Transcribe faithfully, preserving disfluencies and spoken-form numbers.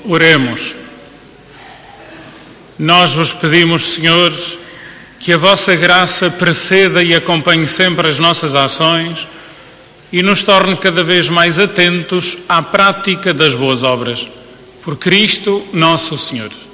Oremos. Nós vos pedimos, Senhor, que a vossa graça preceda e acompanhe sempre as nossas ações e nos torne cada vez mais atentos à prática das boas obras. Por Cristo, nosso Senhor.